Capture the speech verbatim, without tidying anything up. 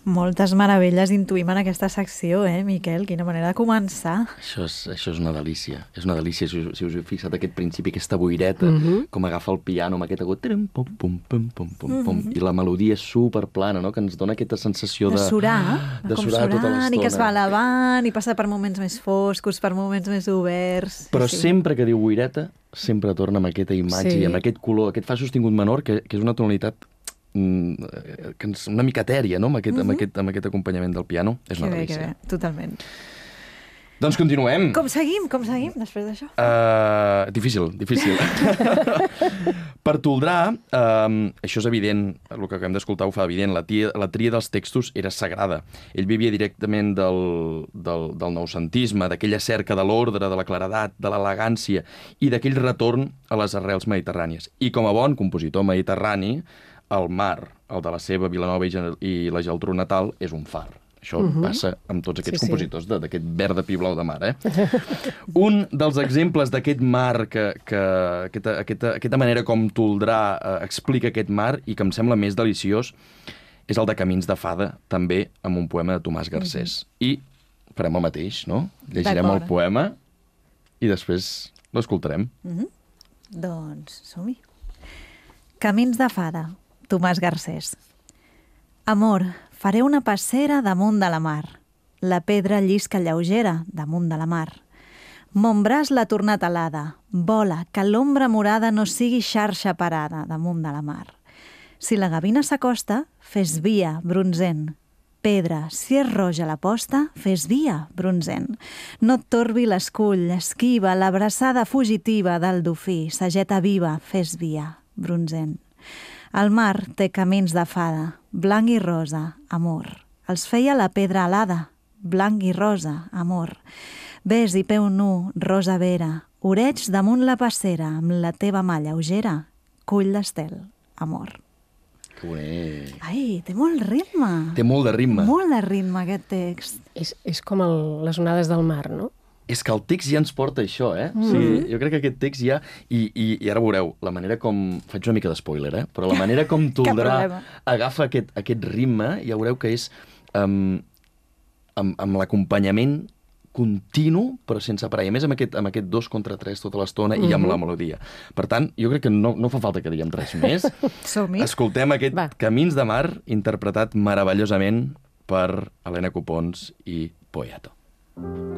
Moltes meravelles intuïm en aquesta secció, eh, Miquel? Quina manera de començar. Això és, això és una delícia. És una delícia, si us, si us heu fixat aquest principi, aquesta boireta, Mm -hmm. com agafa el piano amb aquest agut, pum, pum, pum, pum, pum, pum, pum, i la melodia és superplana, no?, que ens dona aquesta sensació de... De surar, de com surar tota l'estona. i que es va elevant, i passa per moments més foscos, per moments més oberts. Però sí. sempre que diu boireta, sempre torna amb aquesta imatge Sí. i amb aquest color, aquest fa sostingut menor, que, que és una tonalitat que ens, una mica etèria, no?, amb aquest, uh -huh. amb, aquest, amb aquest acompanyament del piano. És que una bé, delícia. que bé, totalment. Doncs continuem. Com seguim? Com seguim després d'això? Uh, difícil, difícil. Per Toldrà, uh, això és evident, el que acabem d'escoltar ho fa evident, la, tia, la tria dels textos era sagrada. Ell vivia directament del, del, del noucentisme, d'aquella cerca de l'ordre, de la claredat, de l'elegància i d'aquell retorn a les arrels mediterrànies. I com a bon compositor mediterrani, el mar, el de la seva Vilanova i, i la Geltrú natal, és un far. Això uh -huh. passa amb tots aquests sí, compositors sí. d'aquest verd de pi blau de mar, eh? Un dels exemples d'aquest mar, que, que aquesta, aquesta, aquesta manera com Toldrà eh, explica aquest mar i que em sembla més deliciós, és el de Camins de fada, també amb un poema de Tomàs Garcés. Uh -huh. I farem el mateix, no? Llegirem el poema i després l'escoltarem. Uh -huh. Doncs som-hi. Camins de fada, Tomàs Garcés. Amor, faré una passera damunt de la mar. La pedra llisca lleugera damunt de la mar. Mon braç l'ha tornat alada. Vola, que l'ombra morada no sigui xarxa parada damunt de la mar. Si la gavina s'acosta, fes via, bronzent. Pedra, si és roja la posta, fes via, bronzent. No et torbi l'escull, esquiva, l'abraçada fugitiva del dofí, sageta viva, fes via, bronzent. El mar té camins de fada, blanc i rosa, amor. Els feia la pedra alada, blanc i rosa, amor. Ves i peu nu, rosa vera, orets damunt la passera, amb la teva mà lleugera, cull l'estel, amor. Que bonic. Ai, té molt ritme. Té molt de ritme. Molt de ritme, aquest text. És, és com el, les onades del mar, no? És que el text ja ens porta això, eh? Mm. O sigui, jo crec que aquest text ja... I, i, i ara veureu, la manera com... Faig una mica d'espoiler, eh? Però la manera com Toldrà agafa aquest, aquest ritme, ja veureu que és um, amb, amb l'acompanyament continu, però sense parar. I a més amb aquest, amb aquest dos contra tres tota l'estona mm -hmm. i amb la melodia. Per tant, jo crec que no, no fa falta que diguem res més. Som-hi. Escoltem aquest Va. Camins de mar, interpretat meravellosament per Helena Copons i Poyato.